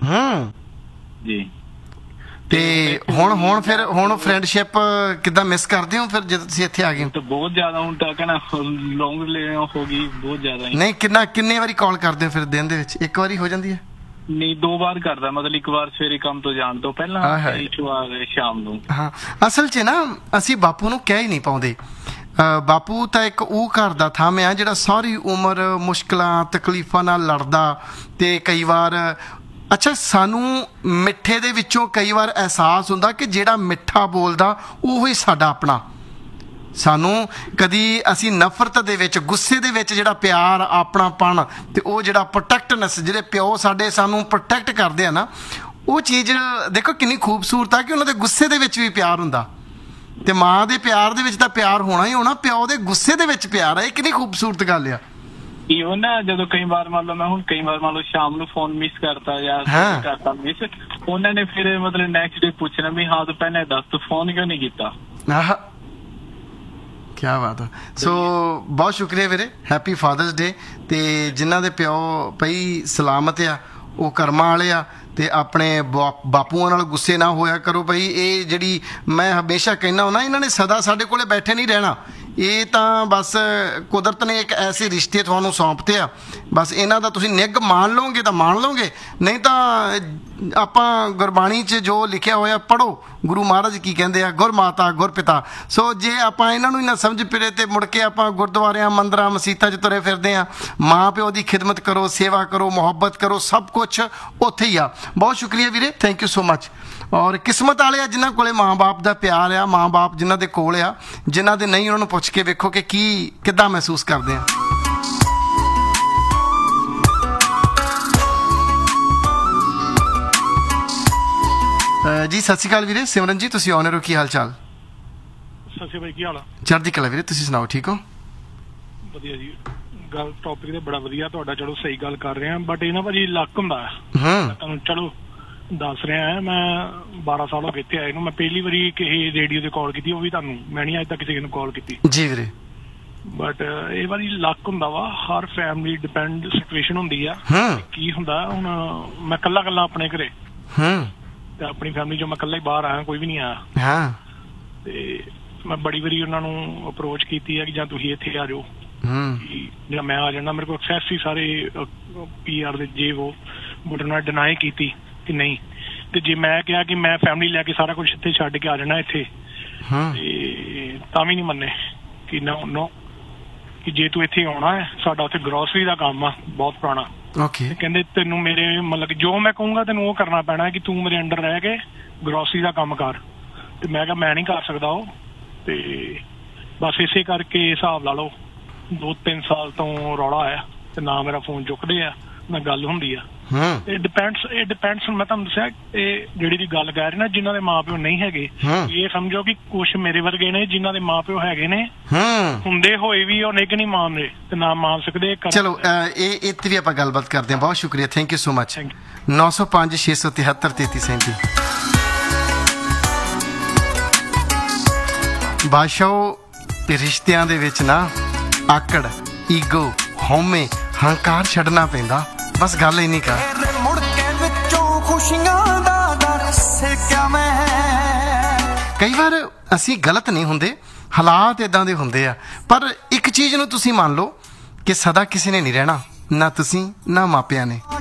ਜੀ। ਤੇ ਹੁਣ ਫਿਰ ਫਰੈਂਡਸ਼ਿਪ ਕਿੱਦਾਂ ਮਿਸ ਕਰਦੇ ਹੋ ਫਿਰ ਜਦੋਂ ਤੁਸੀਂ ਇੱਥੇ ਆ ਗਏ? ਬਹੁਤ ਜ਼ਿਆਦਾ, ਹੁਣ ਤਾਂ ਕਹਿਣਾ ਲੌਂਗ ਹੋ ਗਈ ਬਹੁਤ ਜ਼ਿਆਦਾ। ਨਹੀਂ, ਕਿੰਨੇ ਵਾਰੀ ਕਾਲ ਕਰਦੇ ਹੋ ਫਿਰ ਦਿਨ ਦੇ ਵਿੱਚ? ਇੱਕ ਵਾਰੀ ਹੋ ਜਾਂਦੀ ਹੈ? ਨਹੀਂ, 2 ਵਾਰ ਕਰਦਾ, ਮਤਲਬ ਇੱਕ ਵਾਰ ਸਵੇਰੇ ਕੰਮ ਤੋਂ ਜਾਣ ਤੋਂ ਪਹਿਲਾਂ, ਇੱਕ ਵਾਰ ਸ਼ਾਮ ਨੂੰ। ਹਾਂ, ਅਸਲ 'ਚ ਨਾ ਅਸੀਂ ਬਾਪੂ ਨੂੰ ਕਹਿ ਹੀ ਨਹੀਂ ਪਾਉਂਦੇ। ਬਾਪੂ ਤਾਂ ਇੱਕ ਉਹ ਘਰ ਦਾ ਥੰਮ ਆ ਜਿਹੜਾ ਸਾਰੀ ਉਮਰ ਮੁਸ਼ਕਿਲਾਂ ਤਕਲੀਫਾਂ ਨਾਲ ਲੜਦਾ। ਤੇ ਕਈ ਵਾਰ ਅੱਛਾ, ਸਾਨੂੰ ਮਿੱਠੇ ਦੇ ਵਿੱਚੋਂ ਕਈ ਵਾਰ ਅਹਿਸਾਸ ਹੁੰਦਾ ਕਿ ਜਿਹੜਾ ਮਿੱਠਾ ਬੋਲਦਾ ਉਹ ਹੀ ਸਾਡਾ ਆਪਣਾ। ਸਾਨੂੰ ਕਦੀ ਅਸੀਂ ਨਫ਼ਰਤ ਦੇ ਵਿੱਚ, ਗੁੱਸੇ ਦੇ ਵਿੱਚ ਜਿਹੜਾ ਪਿਆਰ, ਆਪਣਾਪਣ ਤੇ ਉਹ ਜਿਹੜਾ ਪ੍ਰੋਟੈਕਟਨੈਸ, ਜਿਹੜੇ ਪਿਓ ਸਾਡੇ ਸਾਨੂੰ ਪ੍ਰੋਟੈਕਟ ਕਰਦੇ ਆ ਨਾ, ਉਹ ਚੀਜ਼ ਦੇਖੋ ਕਿੰਨੀ ਖੂਬਸੂਰਤ ਆ ਕਿ ਉਹਨਾਂ ਦੇ ਗੁੱਸੇ ਦੇ ਵਿੱਚ ਵੀ ਪਿਆਰ ਹੁੰਦਾ। ਤੇ ਮਾਂ ਦੇ ਪਿਆਰ ਦੇ ਵਿੱਚ ਤਾਂ ਪਿਆਰ ਹੋਣਾ ਹੀ ਹੋਣਾ, ਪਿਓ ਦੇ ਗੁੱਸੇ ਦੇ ਵਿੱਚ ਪਿਆਰ ਆ। ਇਹ ਕਿੰਨੀ ਖੂਬਸੂਰਤ ਗੱਲ ਆ। ਈਵਨ ਨਾ ਜਦੋਂ ਕਈ ਵਾਰ ਮੰਨ ਲਓ ਸ਼ਾਮ ਨੂੰ ਫੋਨ ਮਿਸ ਕਰਤਾ ਜਾਂ ਕਰਤਾ ਮਿਸ, ਉਹਨਾਂ ਨੇ ਫਿਰ ਮਤਲਬ ਨੈਕਸਟ ਡੇ ਪੁੱਛਣਾ ਵੀ ਹਾਂ ਤੂੰ ਪਹਿਲਾਂ ਦੱਸ ਤੂੰ ਫੋਨ ਕਿਉਂ ਨਹੀਂ ਕੀਤਾ। ਕੀ ਬਾਤ ਆ। ਸੋ ਬਹੁਤ ਸ਼ੁਕਰੀਆ ਵੀਰੇ, ਹੈਪੀ ਫਾਦਰਸ ਡੇ। ਤੇ ਜਿਨ੍ਹਾਂ ਦੇ ਪਿਓ ਪਈ ਸਲਾਮਤ ਆ ਉਹ ਕਰਮਾਂ ਵਾਲੇ ਆ। ਤੇ ਆਪਣੇ ਬਾਪੂਆਂ ਨਾਲ ਗੁੱਸੇ ਨਾ ਹੋਇਆ ਕਰੋ ਬਈ। ਇਹ ਜਿਹੜੀ ਮੈਂ ਹਮੇਸ਼ਾ ਕਹਿੰਦਾ ਹੁੰਦਾ, ਇਹਨਾਂ ਨੇ ਸਦਾ ਸਾਡੇ ਕੋਲੇ ਬੈਠੇ ਨਹੀਂ ਰਹਿਣਾ। ਇਹ ਤਾਂ ਬਸ ਕੁਦਰਤ ਨੇ ਇੱਕ ਐਸੇ ਰਿਸ਼ਤੇ ਤੁਹਾਨੂੰ ਸੌਂਪਤੇ ਆ, ਬਸ ਇਹਨਾਂ ਦਾ ਤੁਸੀਂ ਨਿੱਘ ਮਾਣ ਲਓਗੇ ਤਾਂ ਮਾਣ ਲਓਗੇ, ਨਹੀਂ ਤਾਂ ਆਪਾਂ ਗੁਰਬਾਣੀ 'ਚ ਜੋ ਲਿਖਿਆ ਹੋਇਆ ਪੜ੍ਹੋ, ਗੁਰੂ ਮਹਾਰਾਜ ਕੀ ਕਹਿੰਦੇ ਆ, ਗੁਰ ਮਾਤਾ ਗੁਰ ਪਿਤਾ। ਸੋ ਜੇ ਆਪਾਂ ਇਹਨਾਂ ਨੂੰ ਹੀ ਨਾ ਸਮਝ ਪਰੇ ਤੇ ਮੁੜ ਕੇ ਆਪਾਂ ਗੁਰਦੁਆਰਿਆਂ, ਮੰਦਰਾਂ, ਮਸੀਤਾਂ 'ਚ ਤੁਰੇ ਫਿਰਦੇ ਹਾਂ। ਮਾਂ ਪਿਓ ਦੀ ਖਿਦਮਤ ਕਰੋ, ਸੇਵਾ ਕਰੋ, ਮੁਹੱਬਤ ਕਰੋ, ਸਭ ਕੁਛ ਉੱਥੇ ਹੀ ਆ। ਬਹੁਤ ਸ਼ੁਕਰੀਆ ਵੀਰੇ, ਥੈਂਕ ਯੂ ਸੋ ਮਚ। ਔਰ ਕਿਸਮਤ ਵਾਲੇ ਆ ਜਿਨ੍ਹਾਂ ਕੋਲੇ ਮਾਂ ਬਾਪ ਦਾ ਪਿਆਰ ਆ, ਮਾਂ ਬਾਪ ਜਿਨ੍ਹਾਂ ਦੇ ਕੋਲ ਆ। ਜਿਨ੍ਹਾਂ ਦੇ ਨਹੀਂ, ਉਹਨਾਂ ਨੂੰ ਪੁੱਛ ਕੇ ਵੇਖੋ ਕਿ ਕਿੱਦਾਂ ਮਹਿਸੂਸ ਕਰਦੇ ਆ। ਜੀ ਸਤਿ ਸ਼੍ਰੀ ਅਕਾਲ ਵੀਰੇ। ਸਿਮਰਨ ਜੀ, ਤੁਸੀਂ ਆਨਰ ਹੋ, ਕੀ ਹਾਲ ਚਾਲ? ਸਤਿ ਸ਼੍ਰੀ ਅਕਾਲ, ਕੀ ਹਾਲ ਆ? ਚੜ੍ਹਦੀ ਕਲਾ ਵੀਰੇ, ਤੁਸੀਂ ਸੁਣਾਓ, ਠੀਕ ਹੋ? ਵਧੀਆ ਜੀ। ਗੱਲ ਟੌਪਿਕ ਤੇ ਬੜਾ ਵਧੀਆ ਤੁਹਾਡਾ, ਚਲੋ ਸਹੀ ਗੱਲ ਕਰ ਰਹੇ ਆ। ਬਟ ਇਹ ਨਾ ਭਾਜੀ ਲੱਕ ਹੁੰਦਾ। ਤੁਹਾਨੂੰ ਚਲੋ ਦੱਸ ਰਿਹਾ, ਮੈਂ 12 ਸਾਲ ਹੋ ਗਏ ਇੱਥੇ ਆਏ ਨੂੰ। ਮੈਂ ਪਹਿਲੀ ਵਾਰੀ ਕਿਸੇ ਰੇਡੀਓ ਤੇ ਕਾਲ ਕੀਤੀ, ਉਹ ਵੀ ਤੁਹਾਨੂੰ। ਮੈਂ ਨਹੀਂ ਅੱਜ ਤੱਕ ਕਿਸੇ ਨੂੰ ਕਾਲ ਕੀਤੀ ਜੀ ਵੀਰੇ। ਬਟ ਇਹ ਵਾਰੀ ਲੱਕ ਹੁੰਦਾ ਵਾ। ਹਰ ਫੈਮਿਲੀ ਡਿਪੈਂਡ ਸਿਚੁਏਸ਼ਨ ਹੁੰਦੀ ਆ। ਕੀ ਹੁੰਦਾ, ਹੁਣ ਮੈਂ ਕੱਲਾ ਆਪਣੇ ਘਰੇ ਤੇ ਆਪਣੀ ਫੈਮਿਲੀ ਚੋਂ ਮੈਂ ਕੱਲਾ ਹੀ ਬਾਹਰ ਆਇਆ, ਕੋਈ ਵੀ ਨਹੀਂ ਆਇਆ। ਤੇ ਮੈਂ ਬੜੀ ਵਾਰੀ ਉਹਨਾਂ ਨੂੰ ਅਪਰੋਚ ਕੀਤੀ ਹੈ ਕਿ ਜਾਂ ਤੁਸੀਂ ਇੱਥੇ ਆ ਜਾਓ ਜਾਂ ਮੈਂ ਆ ਜਾਣਾ। ਮੇਰੇ ਕੋਲ ਐਕਸੈਸ ਸੀ ਸਾਰੇ PR ਦੇ ਜੇ ਉਹ, ਬਟ ਉਹਨਾਂ ਨੇ ਡਿਨਾਈ ਕੀਤੀ ਕਿ ਨਹੀਂ। ਤੇ ਜੇ ਮੈਂ ਕਿਹਾ ਕਿ ਮੈਂ ਫੈਮਿਲੀ ਲੈ ਕੇ ਸਾਰਾ ਕੁਝ ਇੱਥੇ ਛੱਡ ਕੇ ਆ ਜਾਣਾ ਇੱਥੇ, ਤੇ ਤਾਂ ਵੀ ਨਹੀਂ ਮੰਨੇ ਕਿ ਨੋ ਕਿ ਜੇ ਤੂੰ ਇੱਥੇ ਆਉਣਾ ਹੈ, ਸਾਡਾ ਉੱਥੇ ਗਰੋਸਰੀ ਦਾ ਕੰਮ ਆ ਬਹੁਤ ਪੁਰਾਣਾ। ਕਹਿੰਦੇ ਤੈਨੂੰ ਮੇਰੇ ਮਤਲਬ ਜੋ ਮੈਂ ਕਹੂੰਗਾ ਤੈਨੂੰ ਉਹ ਕਰਨਾ ਪੈਣਾ ਕਿ ਤੂੰ ਮੇਰੇ ਅੰਡਰ ਰਹਿ ਕੇ ਗਰੋਸਰੀ ਦਾ ਕੰਮ ਕਰ। ਤੇ ਮੈਂ ਕਿਹਾ ਮੈਂ ਨਹੀਂ ਕਰ ਸਕਦਾ ਉਹ। ਤੇ ਬਸ ਇਸੇ ਕਰਕੇ ਹਿਸਾਬ ਲਾ ਲਓ 2-3 ਸਾਲ ਤੋਂ ਰੌਲਾ ਆਇਆ ਤੇ ਨਾ ਮੇਰਾ ਫੋਨ ਚੁੱਕਦੇ ਆ ਨਾ ਗੱਲ ਹੁੰਦੀ ਆ। ਇਹ ਡਿਪੈਂਡਸ ਮੈਂ ਤੁਹਾਨੂੰ ਦੱਸਿਆ, ਇਹ ਜਿਹੜੀ ਦੀ ਗੱਲ ਕਰ ਰਹੇ ਨਾ, ਜਿਨ੍ਹਾਂ ਦੇ ਮਾਂ ਪਿਓ ਨਹੀਂ ਹੈਗੇ, ਇਹ ਸਮਝੋ ਕਿ ਕੁਛ ਮੇਰੇ ਵਰਗੇ ਨੇ ਜਿਨ੍ਹਾਂ ਦੇ ਮਾਂ ਪਿਓ ਹੈਗੇ ਨੇ, ਹੁੰਦੇ ਹੋਏ ਵੀ ਉਹ ਨਿੱਘ ਨਹੀਂ ਮਾਣਦੇ ਤੇ ਨਾ ਮਾਣ ਸਕਦੇ। ਚਲੋ ਇਹ ਤੇ ਵੀ ਆਪਾਂ ਗੱਲਬਾਤ ਕਰਦੇ ਹਾਂ। ਬਹੁਤ ਸ਼ੁਕਰੀਆ, ਥੈਂਕ ਯੂ ਸੋ ਮਚ। 905 673 3337। ਬਾਦਸ਼ਾਹ, ਰਿਸ਼ਤਿਆਂ ਦੇ ਵਿੱਚ ਨਾ ਆਕੜ, ਈਗੋ, ਹਉਮੈ, ਹੰਕਾਰ ਛੱਡਣਾ ਪੈਂਦਾ। ਬਸ ਗੱਲ ਇੰਨੀ ਕਰ। ਕਈ ਵਾਰ ਅਸੀਂ ਗਲਤ ਨਹੀਂ ਹੁੰਦੇ, ਹਾਲਾਤ ਇਦਾਂ ਦੇ ਹੁੰਦੇ ਆ। ਪਰ ਇੱਕ ਚੀਜ਼ ਨੂੰ ਤੁਸੀਂ ਮੰਨ ਲਓ ਕਿ ਸਦਾ ਕਿਸੇ ਨੇ ਨਹੀਂ ਰਹਿਣਾ, ਨਾ ਤੁਸੀਂ ਨਾ ਮਾਪਿਆਂ ਨੇ।